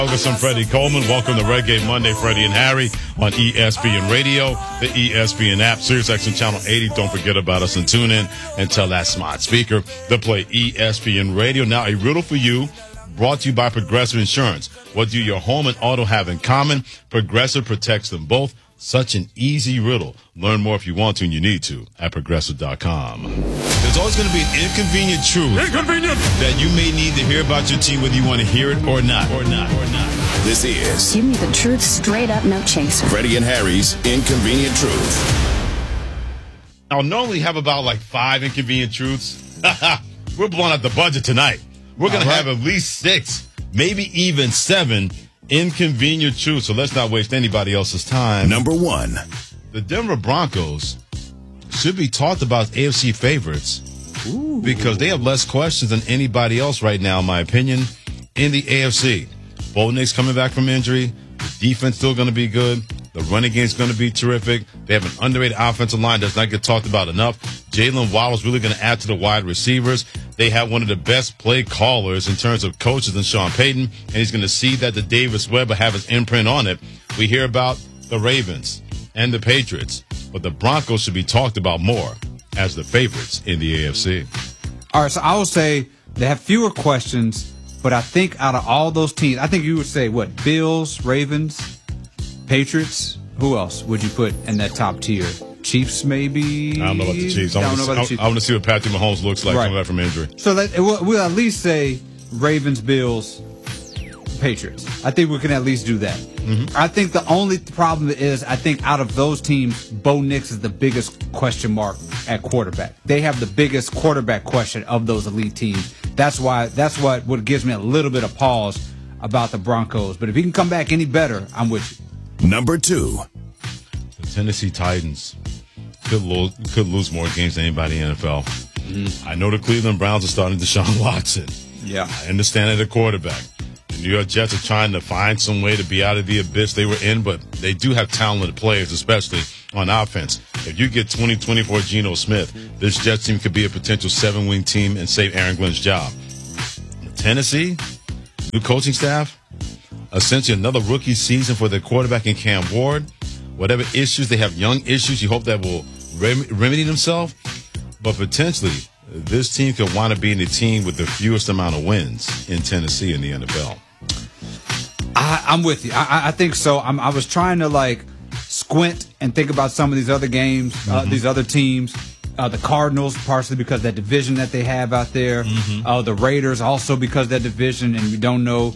I'm Freddie Coleman. Welcome to Reggae Monday, Freddie and Harry on ESPN Radio, the ESPN app, SiriusXM Channel 80. Don't forget about us and tune in and tell that smart speaker to play ESPN Radio. Now, a riddle for you, brought to you by Progressive Insurance. What do your home and auto have in common? Progressive protects them both. Such an easy riddle. Learn more if you want to and you need to at Progressive.com. There's always going to be an inconvenient truth that you may need to hear about your team, whether you want to hear it or not. This is Give me the truth straight up, no chaser. Freddie and Harry's Inconvenient Truth. I'll normally have about like 5 inconvenient truths. We're blowing out the budget tonight. We're going to have at least 6, maybe even 7 inconvenient truths. So let's not waste anybody else's time. Number 1. The Denver Broncos should be talked about as AFC favorites because they have less questions than anybody else right now, in my opinion, in the AFC. Bo Nix coming back from injury. The defense still going to be good. The running game is going to be terrific. They have an underrated offensive line that does not get talked about enough. Jalen Waddle's really going to add to the wide receivers. They have one of the best play callers in terms of coaches than Sean Payton, and he's going to see that the Davis Webb will have his imprint on it. We hear about the Ravens and the Patriots, but the Broncos should be talked about more as the favorites in the AFC. All right, so I will say they have fewer questions, but I think out of all those teams, I think you would say, what, Bills, Ravens, Patriots? Who else would you put in that top tier? Chiefs, maybe? I don't know about the Chiefs. I want to see what Patrick Mahomes looks like coming back from injury. So we'll at least say Ravens, Bills, Patriots. I think we can at least do that. Mm-hmm. I think the only problem is I think out of those teams, Bo Nix is the biggest question mark at quarterback. They have the biggest quarterback question of those elite teams. That's what gives me a little bit of pause about the Broncos. But if he can come back any better, I'm with you. Number 2. The Tennessee Titans could lose more games than anybody in the NFL. Mm-hmm. I know the Cleveland Browns are starting Deshaun Watson. Yeah. I understand that at quarterback. The New York Jets are trying to find some way to be out of the abyss they were in, but they do have talented players, especially on offense. If you get 2024 Geno Smith, this Jets team could be a potential 7-win team and save Aaron Glenn's job. Tennessee, new coaching staff, essentially another rookie season for their quarterback in Cam Ward. Whatever issues, they have young issues. You hope that will remedy themselves. But potentially, this team could wind up being the team with the fewest amount of wins in Tennessee in the NFL. I'm with you. I think so. I was trying to squint and think about some of these other games, these other teams. The Cardinals, partially because of that division that they have out there. Mm-hmm. The Raiders, also because of that division, and we don't know,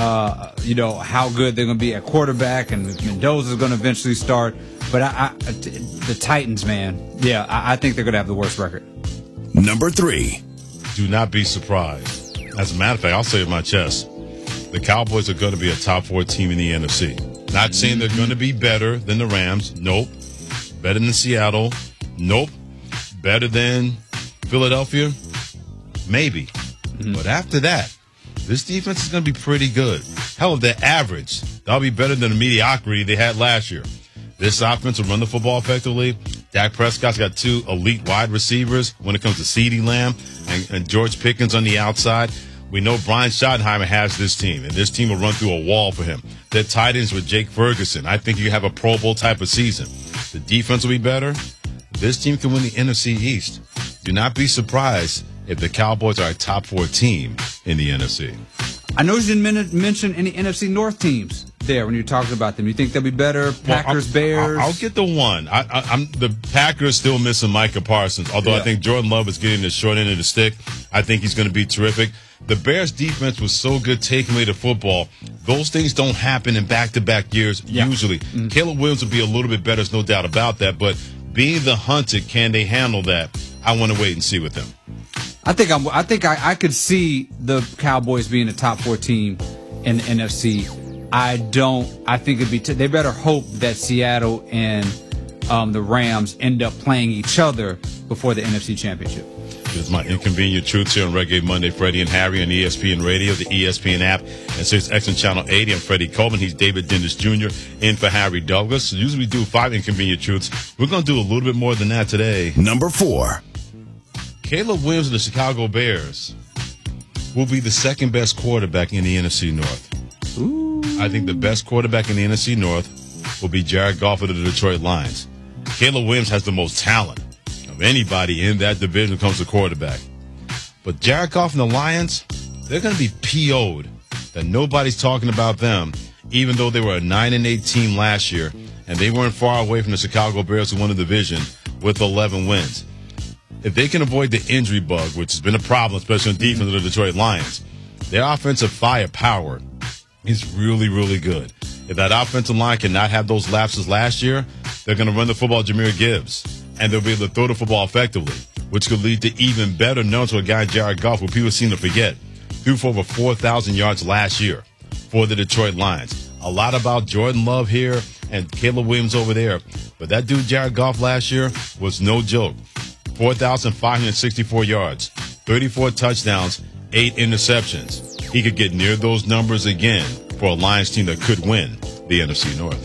how good they're going to be at quarterback, and Mendoza's going to eventually start. But the Titans, man, I think they're going to have the worst record. Number 3. Do not be surprised. As a matter of fact, I'll say it in my chest. The Cowboys are going to be a top 4 team in the NFC. Not saying they're going to be better than the Rams. Nope. Better than Seattle. Nope. Better than Philadelphia? Maybe. Mm-hmm. But after that, this defense is going to be pretty good. Hell, if they're average, that'll be better than the mediocrity they had last year. This offense will run the football effectively. Dak Prescott's got 2 elite wide receivers when it comes to CeeDee Lamb and George Pickens on the outside. We know Brian Schottenheimer has this team, and this team will run through a wall for him. They're tight ends with Jake Ferguson. I think you have a Pro Bowl type of season. The defense will be better. This team can win the NFC East. Do not be surprised if the Cowboys are a top 4 team in the NFC. I know you didn't mention any NFC North teams there when you're talking about them. You think they'll be better? Packers, Bears? I'll get the one. The Packers still missing Micah Parsons, although I think Jordan Love is getting the short end of the stick. I think he's going to be terrific. The Bears' defense was so good taking away the football. Those things don't happen in back-to-back years usually. Mm-hmm. Caleb Williams will be a little bit better, there's no doubt about that, but being the hunted, can they handle that? I want to wait and see with them. I think I could see the Cowboys being a top 4 team in the NFC. I think it'd be. They better hope that Seattle and the Rams end up playing each other before the NFC Championship. This is my inconvenient truths here on Reggae Monday. Freddie and Harry on ESPN Radio, the ESPN app, and SiriusXM Channel 80. I'm Freddie Coleman. He's David Dennis Jr. in for Harry Douglas. So usually we do 5 inconvenient truths. We're going to do a little bit more than that today. Number 4. Caleb Williams of the Chicago Bears will be the second best quarterback in the NFC North. Ooh. I think the best quarterback in the NFC North will be Jared Goff of the Detroit Lions. Caleb Williams has the most talent of anybody in that division when it comes to quarterback. But Jared Goff and the Lions, they're going to be PO'd that nobody's talking about them, even though they were a 9-8 team last year, and they weren't far away from the Chicago Bears who won the division with 11 wins. If they can avoid the injury bug, which has been a problem, especially on defense of the Detroit Lions, their offensive firepower is really, really good. If that offensive line cannot have those lapses last year, they're going to run the football Jahmyr Gibbs, and they'll be able to throw the football effectively, which could lead to even better numbers for a guy, Jared Goff, who people seem to forget. Threw for over 4,000 yards last year for the Detroit Lions. A lot about Jordan Love here and Caleb Williams over there, but that dude, Jared Goff, last year was no joke. 4,564 yards, 34 touchdowns, 8 interceptions. He could get near those numbers again for a Lions team that could win the NFC North.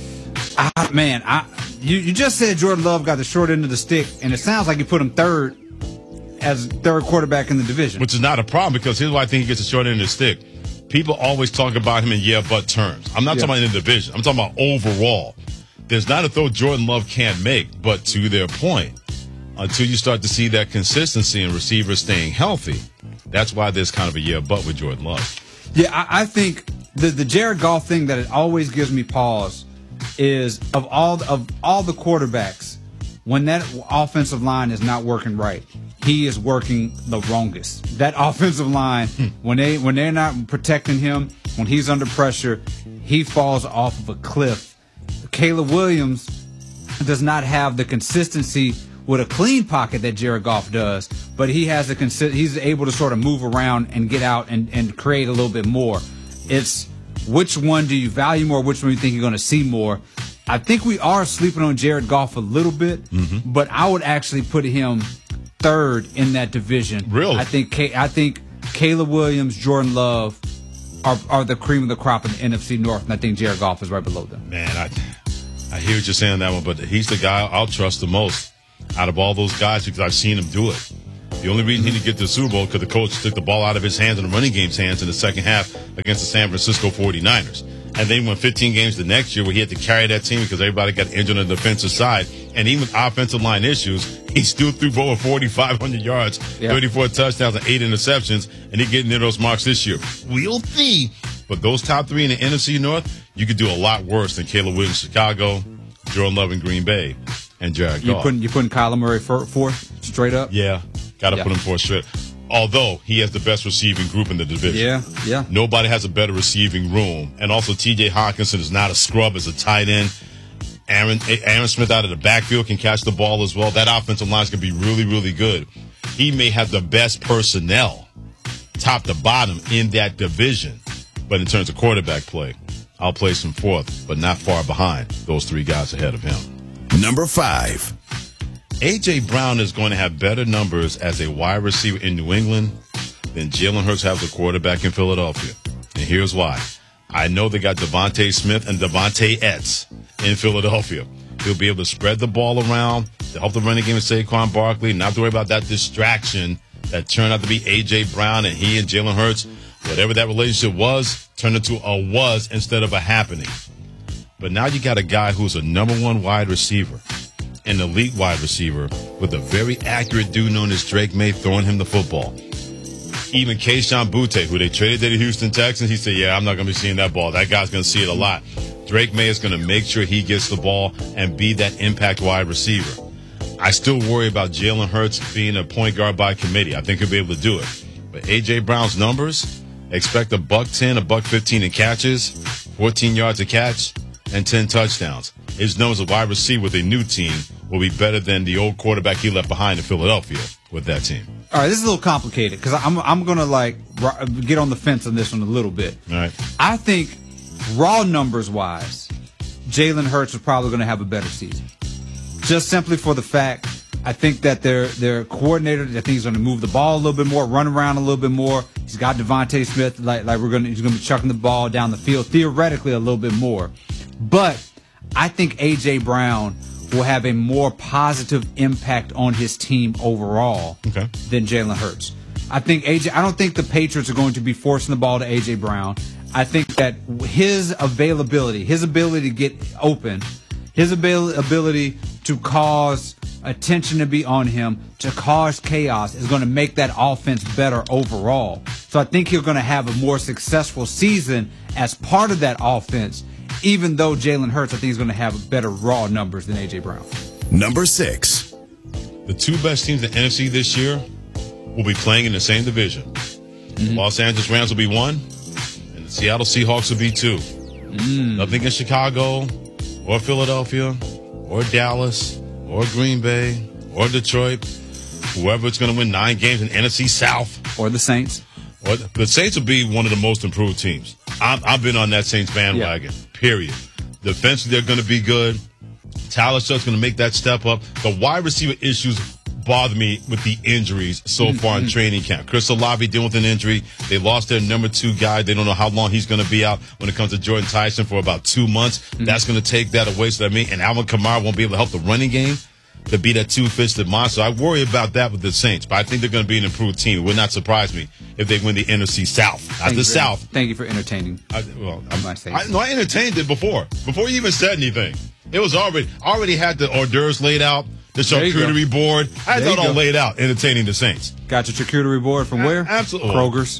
You just said Jordan Love got the short end of the stick, and it sounds like you put him third as third quarterback in the division. Which is not a problem, because here's why I think he gets the short end of the stick. People always talk about him in but terms. I'm not talking about in the division. I'm talking about overall. There's not a throw Jordan Love can't make, but to their point, until you start to see that consistency in receivers staying healthy, that's why there's kind of a but with Jordan Love. Yeah, I think the Jared Goff thing that it always gives me pause is of all the quarterbacks, when that offensive line is not working right, he is working the wrongest. That offensive line, when they're not protecting him, when he's under pressure, he falls off of a cliff. Caleb Williams does not have the consistency with a clean pocket that Jared Goff does, but he has he's able to sort of move around and get out and create a little bit more. It's which one do you value more? Which one do you think you're going to see more? I think we are sleeping on Jared Goff a little bit, but I would actually put him third in that division. Really? I think Caleb Williams, Jordan Love are the cream of the crop in the NFC North, and I think Jared Goff is right below them. Man, I hear what you're saying on that one, but he's the guy I'll trust the most out of all those guys because I've seen him do it. The only reason he didn't get to the Super Bowl because the coach took the ball out of his hands and the running game's hands in the second half against the San Francisco 49ers. And then won 15 games the next year where he had to carry that team because everybody got injured on the defensive side. And even with offensive line issues, he still threw for over 4,500 yards, 34 touchdowns, and 8 interceptions, and he's getting near those marks this year. We'll see. But those top three in the NFC North, you could do a lot worse than Caleb Williams, Chicago, Jordan Love in Green Bay, and Jared Goff. You putting Kyler Murray fourth straight up? Yeah, got to put him fourth straight. Although he has the best receiving group in the division. Yeah. Nobody has a better receiving room. And also T.J. Hockenson is not a scrub as a tight end. Aaron Smith out of the backfield can catch the ball as well. That offensive line is going to be really, really good. He may have the best personnel, top to bottom, in that division. But in terms of quarterback play, I'll place him fourth, but not far behind those three guys ahead of him. Number 5. A.J. Brown is going to have better numbers as a wide receiver in New England than Jalen Hurts has a quarterback in Philadelphia. And here's why. I know they got Devontae Smith and Devontae Etz in Philadelphia. He'll be able to spread the ball around to help the running game with Saquon Barkley, not to worry about that distraction that turned out to be A.J. Brown and he and Jalen Hurts. Whatever that relationship was, turned into a was instead of a happening. But now you got a guy who's a number one wide receiver, an elite wide receiver, with a very accurate dude known as Drake May throwing him the football. Even Kayshon Boutte, who they traded to the Houston Texans, he said, I'm not going to be seeing that ball. That guy's going to see it a lot. Drake May is going to make sure he gets the ball and be that impact wide receiver. I still worry about Jalen Hurts being a point guard by committee. I think he'll be able to do it. But A.J. Brown's numbers, expect $110, $115 in catches, 14 yards a catch, and 10 touchdowns. His numbers as a wide receiver with a new team will be better than the old quarterback he left behind in Philadelphia with that team. All right, this is a little complicated because I'm going to get on the fence on this one a little bit. All right. I think raw numbers wise, Jalen Hurts is probably going to have a better season. Just simply for the fact, I think that their coordinator, I think he's going to move the ball a little bit more, run around a little bit more. He's got Devontae Smith, he's going to be chucking the ball down the field theoretically a little bit more. But I think A.J. Brown will have a more positive impact on his team overall than Jalen Hurts. I don't think the Patriots are going to be forcing the ball to A.J. Brown. I think that his ability to get open, his ability to cause attention to be on him, to cause chaos, is going to make that offense better overall. So I think he's going to have a more successful season as part of that offense, even though Jalen Hurts, I think, is going to have better raw numbers than A.J. Brown. Number 6. The two best teams in the NFC this year will be playing in the same division. Mm-hmm. Los Angeles Rams will be 1, and the Seattle Seahawks will be 2. Nothing against Chicago or Philadelphia or Dallas or Green Bay or Detroit. Whoever's going to win 9 games in NFC South. Or the Saints. Or the Saints will be one of the most improved teams. I've been on that Saints bandwagon, period. Defensively, they're going to be good. Tyler Shuck's going to make that step up. The wide receiver issues bother me with the injuries so far in training camp. Chris Olave dealing with an injury. They lost their number 2 guy. They don't know how long he's going to be out when it comes to Jordan Tyson for about 2 months. That's going to take that away. So that means, and Alvin Kamara won't be able to help the running game to be that two-fisted monster. I worry about that with the Saints, but I think they're going to be an improved team. It would not surprise me if they win the NFC South. Not the South. Thank you for entertaining. I entertained it before you even said anything. It was already had the hors d'oeuvres laid out, the charcuterie board. I had that all laid out, entertaining the Saints. Got your charcuterie board from where? Absolutely. Kroger's.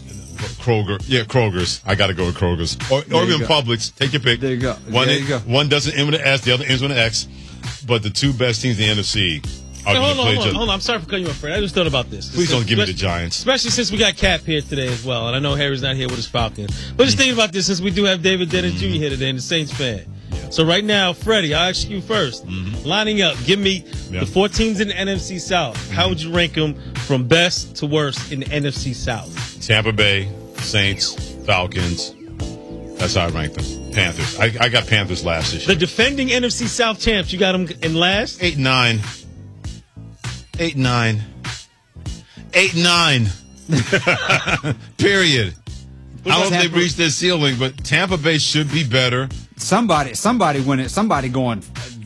Kroger's. I got to go with Kroger's. Or even Publix. Take your pick. There you go. One doesn't end with an S, the other ends with an X. But the two best teams in the NFC are going to play each other. Hold on. I'm sorry for cutting you off, Fred. I just thought about this. Please don't give me the Giants. Especially since we got Cap here today as well. And I know Harry's not here with his Falcons. But just thinking about this since we do have David Dennis Jr. here today and the Saints fan. Yeah. So right now, Freddie, I'll ask you first. Lining up, give me the 4 teams in the NFC South. How would you rank them from best to worst in the NFC South? Tampa Bay, Saints, Falcons. That's how I rank them. Panthers. I got Panthers last this year. The defending NFC South champs, you got them in last? 8-9. 8-9. 8-9. Period. I don't know if they've reached their ceiling, but Tampa Bay should be better. Somebody winning. Somebody going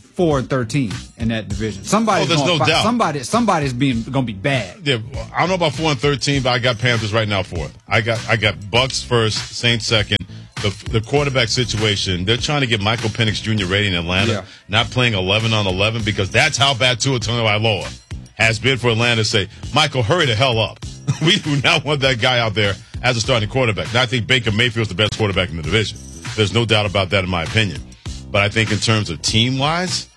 4-13 in that division. Somebody's there's no doubt. Somebody's going to be bad. Yeah, I don't know about 4-13, but I got Panthers right now for it. I got Bucks first, Saints second. The quarterback situation, they're trying to get Michael Penix Jr. ready in Atlanta, not playing 11 on 11 because that's how bad Tua Tagovailoa has been for Atlanta. Say, Michael, hurry the hell up. We do not want that guy out there as a starting quarterback. Now, I think Baker Mayfield's the best quarterback in the division. There's no doubt about that in my opinion. But I think in terms of team-wise,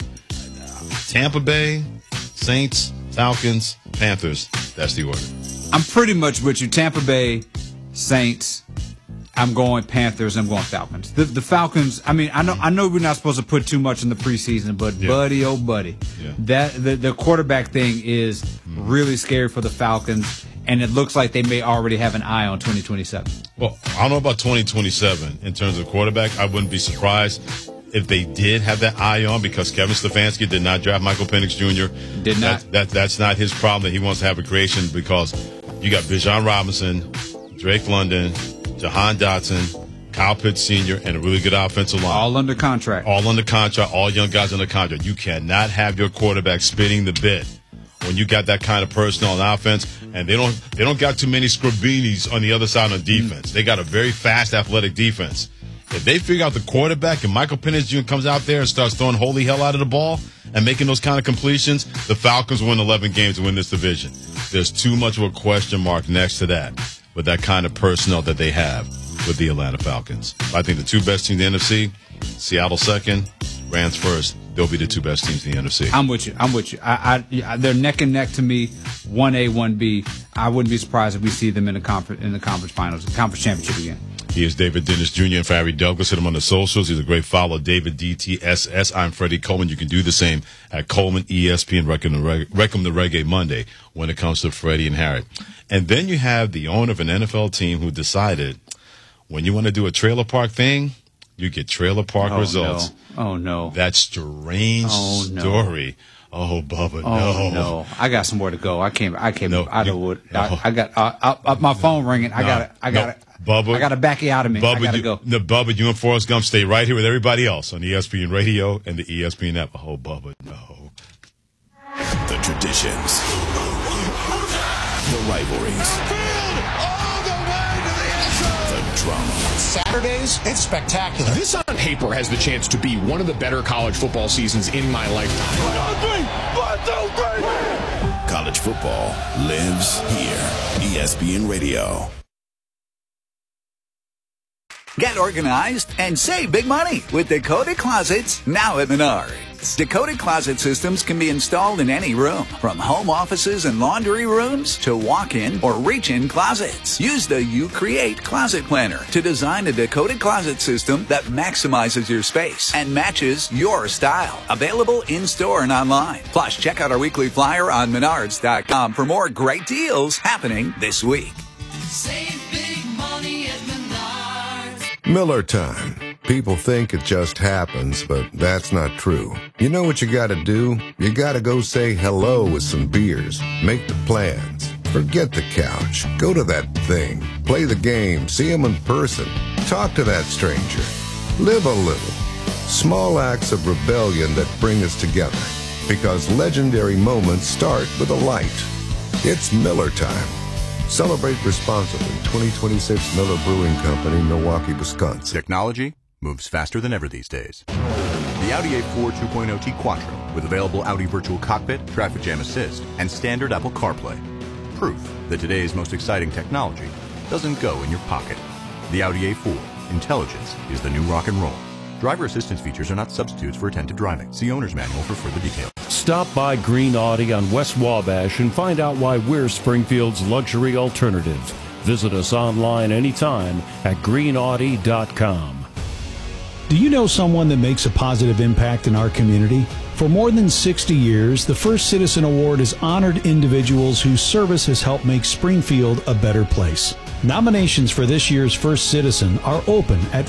Tampa Bay, Saints, Falcons, Panthers, that's the order. I'm pretty much with you. Tampa Bay, Saints, I'm going Panthers, I'm going Falcons. The Falcons, I mean, I know we're not supposed to put too much in the preseason, but buddy, oh buddy, that the quarterback thing is really scary for the Falcons, and it looks like they may already have an eye on 2027. Well, I don't know about 2027 in terms of quarterback. I wouldn't be surprised if they did have that eye on because Kevin Stefanski did not draft Michael Penix Jr. Did not. That's not his problem that he wants to have a creation because you got Bijan Robinson, Drake London, Jahan Dotson, Kyle Pitts Sr., and a really good offensive line. All under contract. All young guys under contract. You cannot have your quarterback spitting the bit when you got that kind of personnel on offense, and they don't got too many Scribinis on the other side on defense. They got a very fast, athletic defense. If they figure out the quarterback and Michael Penix Jr. comes out there and starts throwing holy hell out of the ball and making those kind of completions, the Falcons win 11 games to win this division. There's too much of a question mark next to that with that kind of personnel that they have with the Atlanta Falcons. I think the two best teams in the NFC, Seattle second, Rams first. They'll be the two best teams in the NFC. I'm with you. They're neck and neck to me, 1A, 1B. I wouldn't be surprised if we see them in the conference finals, conference championship again. He is David Dennis Jr. and Harry Douglas. Hit him on the socials. He's a great follow. David DTSS. I'm Freddie Coleman. You can do the same at Coleman ESPN. Reckham the Reggae Monday when it comes to Freddie and Harry. And then you have the owner of an NFL team who decided when you want to do a trailer park thing, you get trailer park results. No. Oh, no. That strange story. Oh, Bubba, oh, no. I got somewhere to go. I can't. No, I got my phone ringing. I got it. Bubba, I got to back you out of me. Bubba, I got to go. Bubba, you and Forrest Gump stay right here with everybody else on ESPN Radio and the ESPN app. Oh, Bubba, no. The traditions. The rivalries. The drama. Saturdays, it's spectacular. This on paper has the chance to be one of the better college football seasons in my lifetime. 1, 2, 3. College football lives here. ESPN Radio. Get organized and save big money with Dakota Closets now at Menards. Dakota Closet systems can be installed in any room, from home offices and laundry rooms to walk-in or reach-in closets. Use the You Create Closet Planner to design a Dakota Closet system that maximizes your space and matches your style. Available in-store and online. Plus, check out our weekly flyer on Menards.com for more great deals happening this week. Save big money at Menards. Miller time. People think it just happens, but that's not true. You know what you gotta do? You gotta go say hello with some beers. Make the plans. Forget the couch. Go to that thing. Play the game. See him in person. Talk to that stranger. Live a little. Small acts of rebellion that bring us together. Because legendary moments start with a light. It's Miller time. Celebrate responsibly. 2026 Miller Brewing Company, Milwaukee, Wisconsin. Technology moves faster than ever these days. The Audi A4 2.0T Quattro with available Audi Virtual Cockpit, Traffic Jam Assist, and standard Apple CarPlay. Proof that today's most exciting technology doesn't go in your pocket. The Audi A4. Intelligence is the new rock and roll. Driver assistance features are not substitutes for attentive driving. See owner's manual for further details. Stop by Green Audi on West Wabash and find out why we're Springfield's luxury alternative. Visit us online anytime at greenaudi.com. Do you know someone that makes a positive impact in our community? For more than 60 years, the First Citizen Award has honored individuals whose service has helped make Springfield a better place. Nominations for this year's First Citizen are open at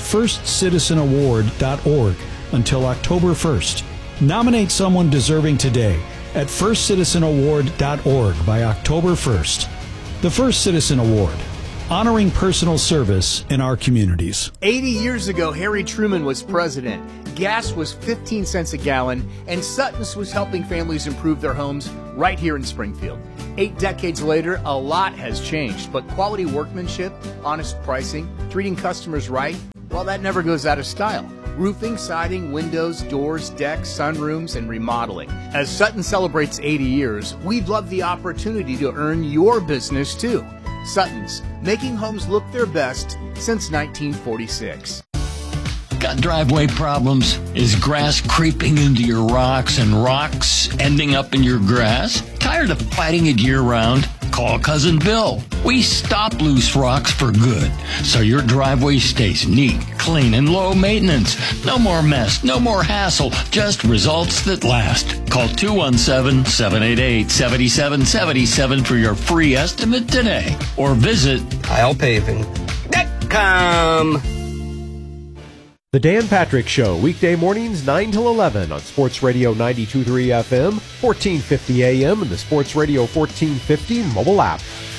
firstcitizenaward.org until October 1st. Nominate someone deserving today at firstcitizenaward.org by October 1st. The First Citizen Award, honoring personal service in our communities. 80 years ago, Harry Truman was president. Gas was 15 cents a gallon, and Sutton's was helping families improve their homes right here in Springfield. 8 decades later, a lot has changed, but quality workmanship, honest pricing, treating customers right, well, that never goes out of style. Roofing, siding, windows, doors, decks, sunrooms, and remodeling. As Sutton celebrates 80 years, we'd love the opportunity to earn your business too. Sutton's, making homes look their best since 1946. Got driveway problems? Is grass creeping into your rocks and rocks ending up in your grass? Tired of fighting it year-round? Call Cousin Bill. We stop loose rocks for good, so your driveway stays neat, clean, and low maintenance. No more mess, no more hassle, just results that last. Call 217-788-7777 for your free estimate today, or visit KylePaving.com. The Dan Patrick Show, weekday mornings 9 till 11 on Sports Radio 92.3 FM, 1450 AM, and the Sports Radio 1450 mobile app.